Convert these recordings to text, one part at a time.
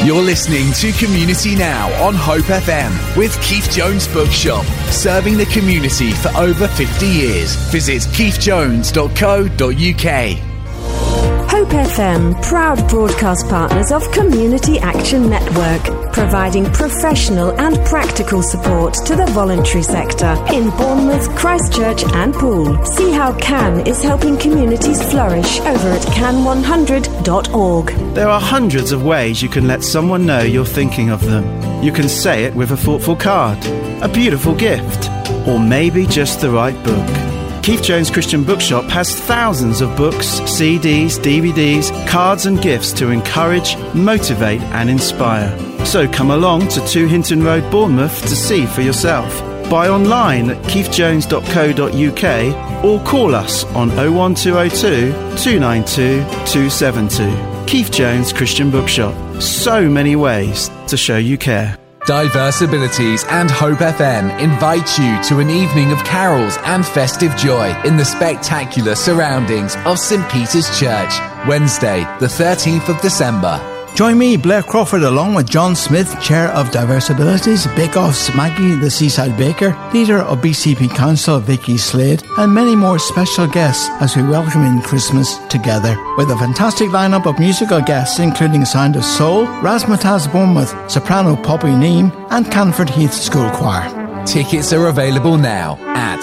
You're listening to Community Now on Hope FM with Keith Jones Bookshop, serving the community for over 50 years. Visit keithjones.co.uk. Hope FM, proud broadcast partners of Community Action Network, providing professional and practical support to the voluntary sector in Bournemouth, Christchurch and Poole. See how CAN is helping communities flourish over at can100.org. There are hundreds of ways you can let someone know you're thinking of them. You can say it with a thoughtful card, a beautiful gift, or maybe just the right book. Keith Jones Christian Bookshop has thousands of books, CDs, DVDs, cards and gifts to encourage, motivate and inspire. So come along to 2 Hinton Road, Bournemouth to see for yourself. Buy online at keithjones.co.uk or call us on 01202 292 272. Keith Jones Christian Bookshop. So many ways to show you care. Diverse Abilities and Hope FM invite you to an evening of carols and festive joy in the spectacular surroundings of St. Peter's Church, Wednesday, the 13th of December. Join me, Blair Crawford, along with John Smith, Chair of Diverse Abilities, Bake Off's Maggie, the Seaside Baker, Leader of BCP Council, Vicky Slade, and many more special guests as we welcome in Christmas together. With a fantastic lineup of musical guests, including Sound of Soul, Razzmatazz Bournemouth, Soprano Poppy Neame, and Canford Heath School Choir. Tickets are available now at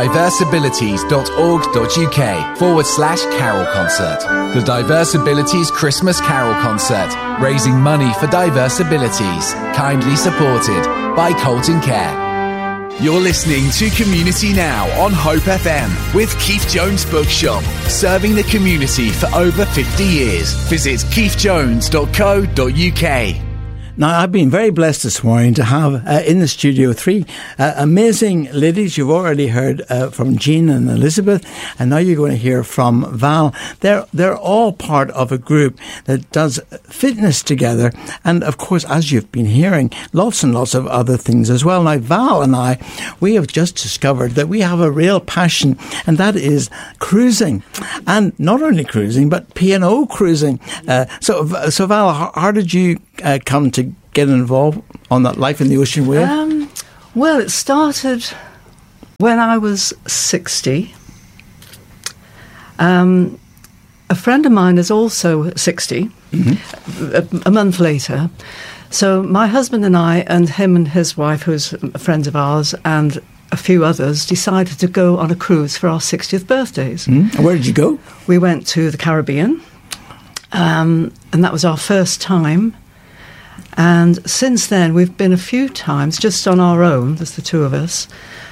diverseabilities.org.uk/carol concert. The Diverse Abilities Christmas Carol Concert, raising money for Diverse Abilities, kindly supported by Colton Care. You're listening to Community Now on Hope FM with Keith Jones Bookshop, serving the community for over 50 years. Visit keithjones.co.uk. Now, I've been very blessed this morning to have in the studio 3 amazing ladies. You've already heard from Jean and Elizabeth, and now you're going to hear from Val. They're all part of a group that does fitness together, and of course, as you've been hearing, lots and lots of other things as well. Now, Val and I, we have just discovered that we have a real passion, and that is cruising, and not only cruising, but P&O cruising. So Val, how did you come to get involved on that Life in the Ocean Way? Well, it started when I was 60. A friend of mine is also 60, a month later. So my husband and I, and him and his wife, who's a friend of ours, and a few others, decided to go on a cruise for our 60th birthdays. And where did you go? We went to the Caribbean, and that was our first time. And since then, we've been a few times just on our own. There's the two of us.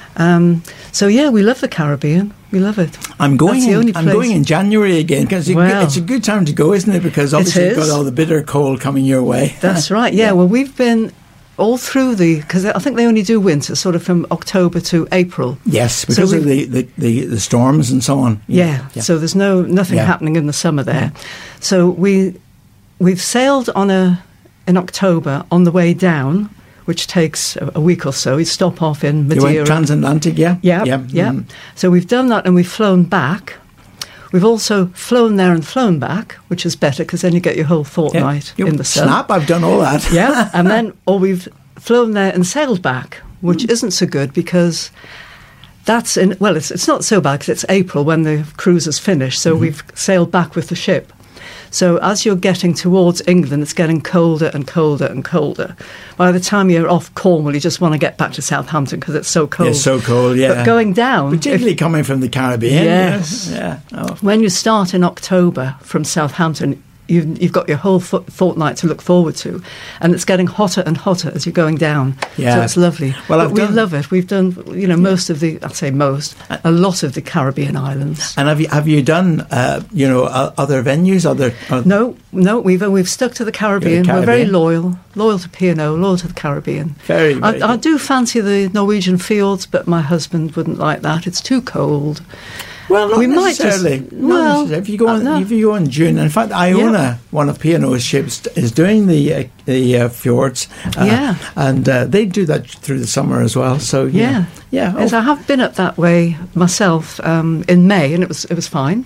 So yeah, we love the Caribbean. We love it. I'm going in January again because it's a good time to go, isn't it? Because obviously you've got all the bitter cold coming your way. That's right. Yeah. Well, we've been all through because I think they only do winter, sort of from October to April. Yes, because of the storms and so on. Yeah. So there's nothing happening in the summer there. Yeah. So we've sailed in October on the way down, which takes a week or so. We stop off in Madeira. You went transatlantic, yeah? Yeah. So we've done that and we've flown back. We've also flown there and flown back, which is better because then you get your whole fortnight in the sun. Snap, I've done all that. Yeah, and then, we've flown there and sailed back, which isn't so good because that's it's not so bad because it's April when the cruise is finished, so we've sailed back with the ship. So as you're getting towards England, it's getting colder and colder and colder. By the time you're off Cornwall, you just want to get back to Southampton because it's so cold. It's so cold, yeah. But going down... Particularly coming from the Caribbean. Yes. Yeah. Oh. When you start in October from Southampton, you've got your whole fortnight to look forward to, and it's getting hotter and hotter as you're going down. Yeah. So it's lovely. Well, we love it. We've done, most of the, I'd say most, a lot of the Caribbean islands. And have you done, other venues? No. We've stuck to the Caribbean. We're very loyal to P&O, loyal to the Caribbean. Very I do fancy the Norwegian fjords, but my husband wouldn't like that. It's too cold. Well, not necessarily. If you go in June, in fact, Iona, one of P&O's ships, is doing the fjords. And they do that through the summer as well. So Yes, I have been up that way myself in May, and it was fine.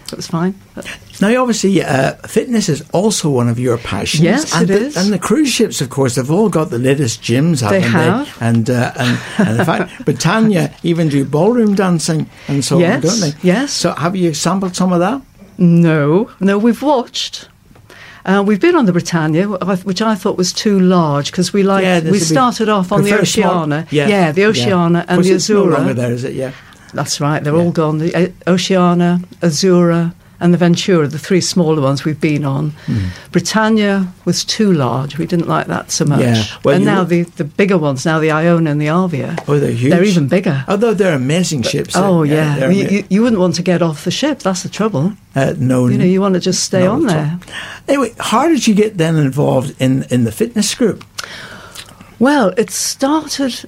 it was fine. Now, obviously, fitness is also one of your passions. Yes, and it is. And the cruise ships, of course, have all got the latest gyms, haven't They have. And in fact, Britannia even do ballroom dancing and so on, don't they? Yes. So have you sampled some of that? No, we've watched. We've been on the Britannia, which I thought was too large because we started off on the Oceania. The Oceania and the Azura. No longer there, is it? Yeah. That's right, they're all gone. The Oceania, Azura and the Ventura, the three smaller ones we've been on. Britannia was too large. We didn't like that so much. Yeah. Well, and now the bigger ones, now the Iona and the Arvia. Oh, they're huge. They're even bigger. Although they're amazing ships. Oh, yeah. You wouldn't want to get off the ship. That's the trouble. No. You want to just stay on there. Anyway, how did you get then involved in the fitness group? Well, it started...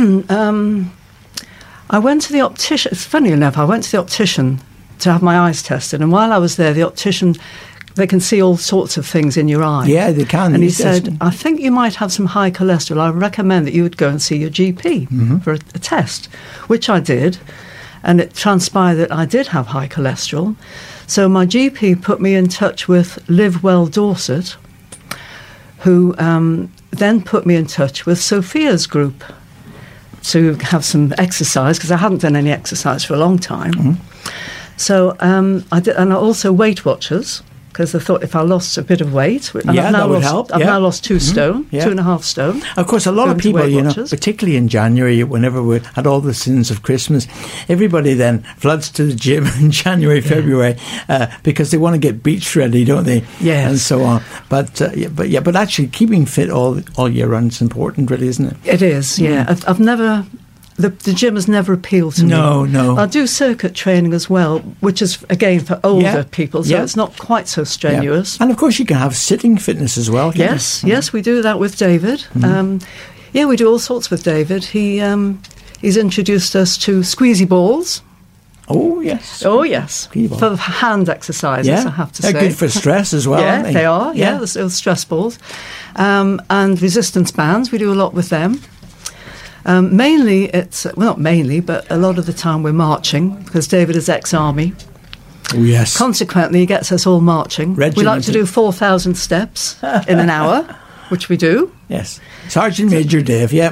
I went to the optician. It's funny enough, I went to the optician to have my eyes tested. And while I was there, the optician, they can see all sorts of things in your eye. Yeah, they can. And he said, I think you might have some high cholesterol. I recommend that you would go and see your GP for a test, which I did. And it transpired that I did have high cholesterol. So my GP put me in touch with Live Well Dorset, who then put me in touch with Sophia's group to have some exercise, because I hadn't done any exercise for a long time. So I did, and also Weight Watchers, because I thought if I lost a bit of weight, and I've now lost 2 stone, 2.5 stone. Of course, a lot of people, particularly in January, whenever we had all the sins of Christmas, everybody then floods to the gym in January, February, because they want to get beach ready, don't they? Yes. And so on. But actually keeping fit all year round is important, really, isn't it? It is, yeah. I've never... The gym has never appealed to me. No. I do circuit training as well, which is, again, for older people, so it's not quite so strenuous. Yeah. And, of course, you can have sitting fitness as well, can't you? Yes, we do that with David. We do all sorts with David. He's introduced us to squeezy balls. Oh, yes. Oh, yes. For hand exercises, I have to say. They're good for stress as well, aren't they? They are, those stress balls. And resistance bands, we do a lot with them. Mainly, not mainly, but a lot of the time we're marching, because David is ex-army. Oh, yes. Consequently, he gets us all marching. Regimented. We like to do 4,000 steps in an hour, which we do. Yes. Sergeant Major Dave, yeah.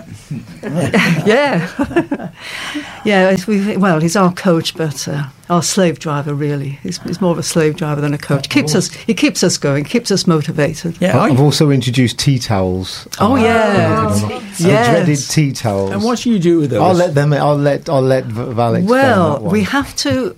He's our coach, but our slave driver, really. He's more of a slave driver than a coach. He keeps us going, keeps us motivated. Yeah, I've also introduced tea towels. Oh, yeah. The dreaded tea towels. And what do you do with those? I'll let Val explain that one. We have to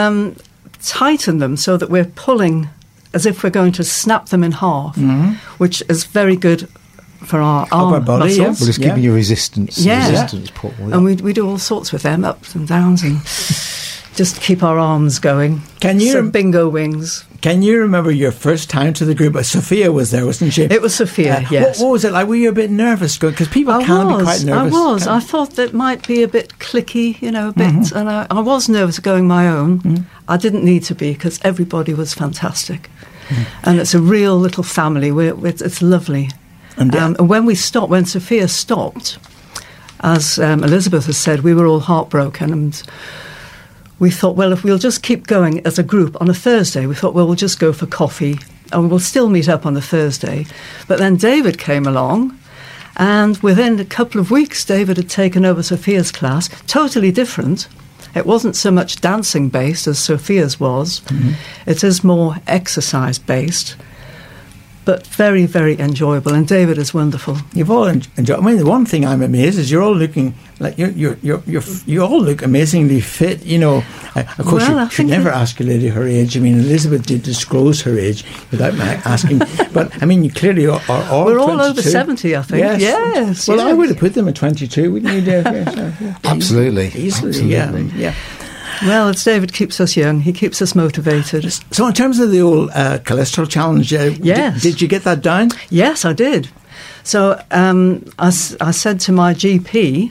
tighten them so that we're pulling as if we're going to snap them in half, which is very good for our arm body, muscles. Well, it's giving you resistance. Pull. Yeah. And we do all sorts with them, ups and downs, and just keep our arms going. Some bingo wings. Can you remember your first time to the group? Sophia was there, wasn't she? It was Sophia, yes. What was it like? Were you a bit nervous? Because people can be quite nervous. I was. I thought that might be a bit clicky, a bit. And I was nervous going my own. I didn't need to be, because everybody was fantastic. And it's a real little family. It's lovely. And when Sophia stopped, as Elizabeth has said, we were all heartbroken, and we thought, well, if we'll just keep going as a group on a Thursday, we thought, well, we'll just go for coffee, and we'll still meet up on the Thursday. But then David came along, and within a couple of weeks, David had taken over Sophia's class, totally different. It wasn't so much dancing-based as Sophia's was. It is more exercise-based, but very, very enjoyable. And David is wonderful. You've all enjoyed. I mean, the one thing I'm amazed is you're all looking like you all look amazingly fit. Of course, you should never ask a lady her age. I mean, Elizabeth did disclose her age without me asking. But I mean, you clearly are all. We're all 22. over 70, I think. Yes. Well, I would have put them at 22, wouldn't you, Dave? Absolutely. Easily. Yeah. Well, it's David keeps us young. He keeps us motivated. So in terms of the old cholesterol challenge, yes. Did you get that down? Yes, I did. So I said to my GP,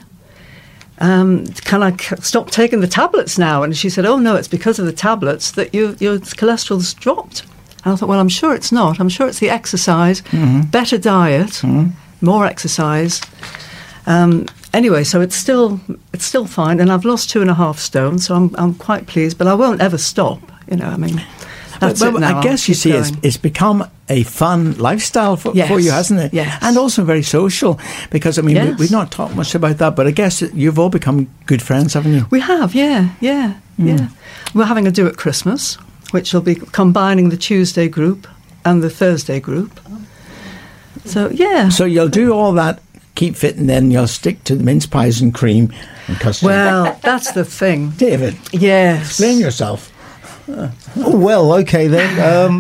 can I stop taking the tablets now? And she said, oh, no, it's because of the tablets that your cholesterol's dropped. And I thought, well, I'm sure it's not. I'm sure it's the exercise, better diet, more exercise. Anyway, so it's still fine, and I've lost 2.5 stone, so I'm quite pleased. But I won't ever stop. That's it now. I guess you see, it's become a fun lifestyle for you, hasn't it? Yes. And also very social, because, I mean, we've not talked much about that, but I guess you've all become good friends, haven't you? We have, yeah. We're having a do at Christmas, which will be combining the Tuesday group and the Thursday group. So, yeah. So you'll do all that, keep fit, and then you'll stick to the mince pies and cream and custard. Well, that's the thing. David. Yes. Explain yourself. Oh, well, okay then.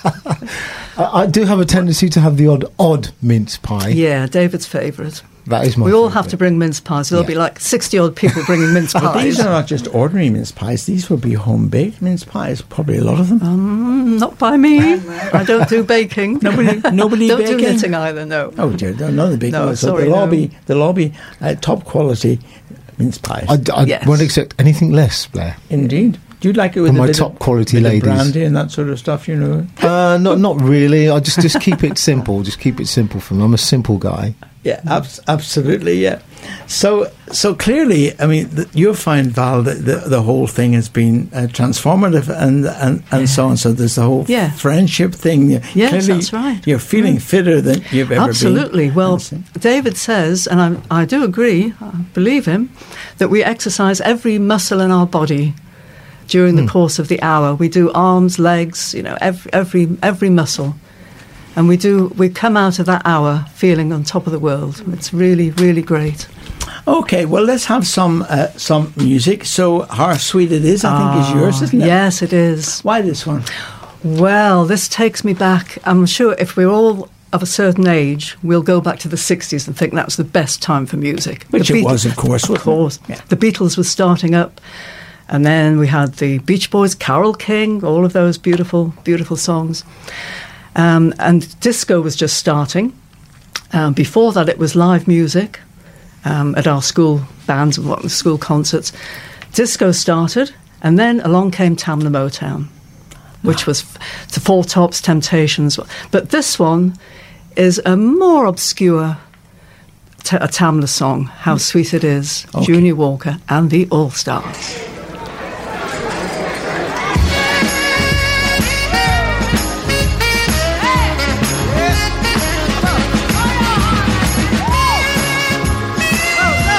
I do have a tendency to have the odd mince pie. Yeah, David's favourite. That is my We all favourite. have to bring mince pies. There'll be like 60-odd people bringing mince pies. But these are not just ordinary mince pies. These will be home-baked mince pies, probably a lot of them. Not by me. I don't do baking. Nobody don't baking? do knitting either, no. Oh dear, none of the big No, ones. So sorry, they'll all be top quality mince pies. I won't accept anything less, Blair. Indeed. Do you like it with And a my bit top of, quality bit of ladies. brandy and that sort of stuff, you know? Not really. I just keep it simple. Just keep it simple for me. I'm a simple guy. Yeah, absolutely, yeah. So clearly, I mean, you've found, Val, that the whole thing has been transformative and so on. So there's the whole friendship thing. Yes, clearly, that's right. You're feeling fitter than you've ever been. Absolutely. Well, David says, and I do agree, I believe him, that we exercise every muscle in our body during the course of the hour. We do arms, legs, every muscle. And we come out of that hour feeling on top of the world. It's really, really great. Okay, well, let's have some music. So, How Sweet It Is, I think, is yours, isn't it? Yes, it is. Why this one? Well, this takes me back. I'm sure if we're all of a certain age, we'll go back to the 60s and think that was the best time for music. Which it was, of course. Of course. Yeah. The Beatles were starting up. And then we had the Beach Boys, Carole King, all of those beautiful, beautiful songs. And disco was just starting. Before that, it was live music at our school bands and school concerts. Disco started, and then along came Tamla Motown, which was the Four Tops, Temptations. But this one is a more obscure a Tamla song, How Sweet It Is, okay. Junior Walker and the All-Stars.